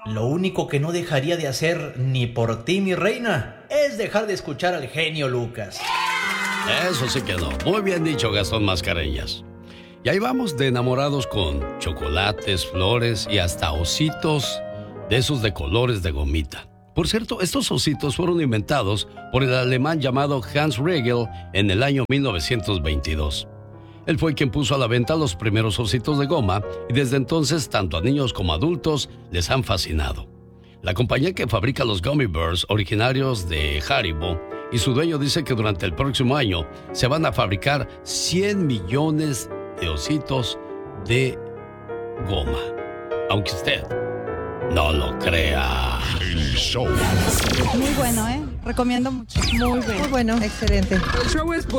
Lo único que no dejaría de hacer ni por ti, mi reina, es dejar de escuchar al genio Lucas. Eso sí que no. Muy bien dicho, Gastón Mascareñas. Y ahí vamos de enamorados con chocolates, flores y hasta ositos de esos de colores de gomita. Por cierto, estos ositos fueron inventados por el alemán llamado Hans Riegel en el año 1922. Él fue quien puso a la venta los primeros ositos de goma y desde entonces tanto a niños como a adultos les han fascinado. La compañía que fabrica los Gummy Bears originarios de Haribo y su dueño dice que durante el próximo año se van a fabricar 100 millones de ositos de goma. Aunque usted no lo crea. El show. Muy bueno, ¿eh? Recomiendo mucho. Muy bueno. Excelente. El show es